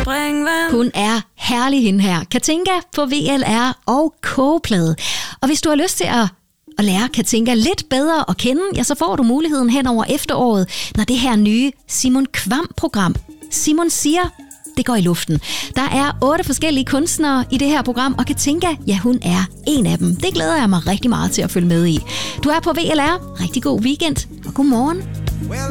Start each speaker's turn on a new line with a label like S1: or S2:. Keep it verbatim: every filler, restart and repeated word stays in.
S1: springvand.
S2: Hun er herlig, hende her. Katinka på V L R og Kogeplade. Og hvis du har lyst til at at lære Katinka lidt bedre at kende, ja, så får du muligheden hen over efteråret, når det her nye Simon Kvam-program, Simon siger, det går i luften. Der er otte forskellige kunstnere i det her program, og Katinka, ja, hun er en af dem. Det glæder jeg mig rigtig meget til at følge med i. Du er på V L R. Rigtig god weekend, og god morgen.
S1: Well,